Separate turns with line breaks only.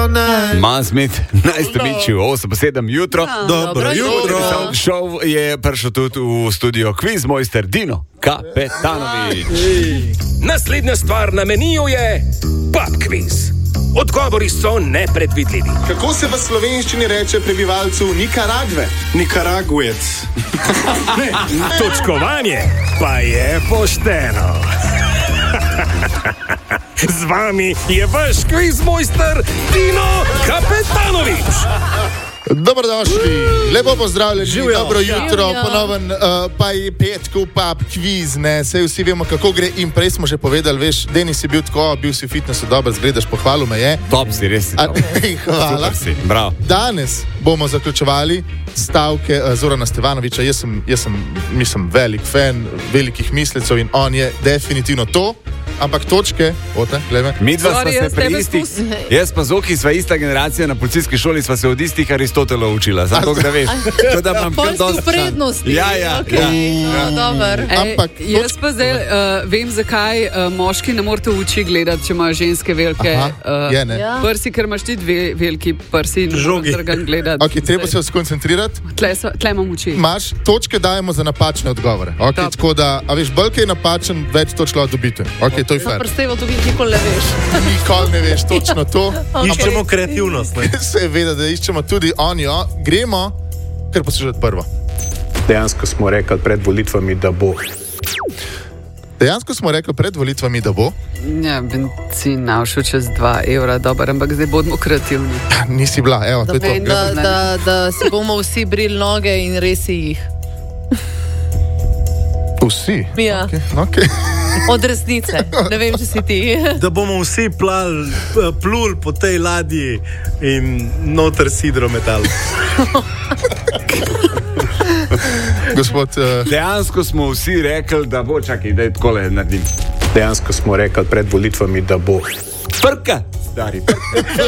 Man Smith, nice to meet you. 8:07 jutro.
Dobro jutro.
Šov je prišel tudi v studio Quiz Mojster Dino Kapetanovič.
Naslednja stvar na meniju je pub quiz. Odgovori so nepredvidljivi.
Kako se v slovenščini reče prebivalcu Nikaragve?
Nikaraguec.
Točkovanje pa je pošteno. Z vami je vaš quiz mojster Dino Kapetanovič.
Dobrodošli, lepo pozdravljeni, dobro jutro, ponoven pa je petko pub quiz, ne, sej vsi vemo, kako gre in prej smo že povedali, veš, Denis si bil tako, bil si v fitnessu, dobro zgledaš, pohvalil me je.
Top si, res si.
Hvala.
Si, bravo.
Danes bomo zaključevali stavke Zorana Stevanoviča, jaz sem, mislim, velik fan velikih mislecev in on je definitivno to. Ampak točke, ote, glede.
Mi dva sva se pri istih, jaz pa Zoki sva ista generacija, na policijski šoli sva se od istih Aristotelov učila, zato da veš.
Polski prednosti.
Ja.
Dobar.
Ampak
jaz pa zdaj vem, zakaj moški ne morete v oči gledati, če imajo ženske velike prsi, ker imaš ti dve veliki prsi in
žogi.
Gledati.
Ok, treba se skoncentrirati.
Tle imam oči.
Imaš, točke dajemo za napačne odgovore. Okay, tako da, a veš, bolj kaj je napačen, več točk lahko dobite. Okay, to je fair.
Prstevo tudi nikoli ne veš.
Nikoli ne veš točno to.
Iščemo kreativnost.
Seveda, da iščemo tudi onjo. Gremo, kar poslušati prvo.
Dejansko smo rekli pred volitvami, da bo.
Dejansko smo rekli pred volitvami, da bo.
Ja, benzin našel čez 2 evra, dober, ampak zdaj bodimo kreativni.
Nisi bila, evo, to je to.
Da si bomo vsi brili noge in resi jih.
Vsi?
Ja.
Okay.
Od resnice, ne vem, če si ti.
Da bomo vsi pluli po tej ladji in noter sidro metali.
Gospod,
dejansko smo vsi rekli, da bo, čakaj, da je takole naredim.
Dejansko smo rekli pred volitvami, da bo.
Prka, stari.